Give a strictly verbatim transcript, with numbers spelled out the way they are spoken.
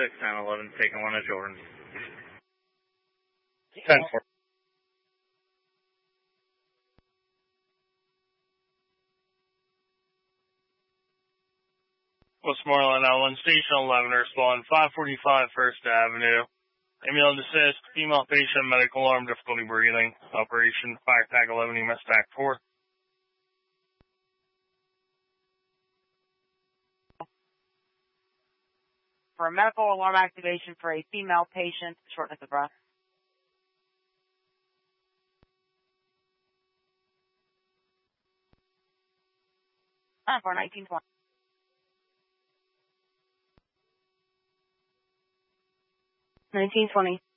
six nine eleven, taking one to Jordan. ten four. Westmoreland Island, Station eleven, respond five forty-five First Avenue. Ambulance assist, female patient, medical alarm, difficulty breathing. Operation Fire Pack eleven, E M S T A C four. For a medical alarm activation for a female patient, shortness of breath. Uh, for nineteen twenty. nineteen twenty.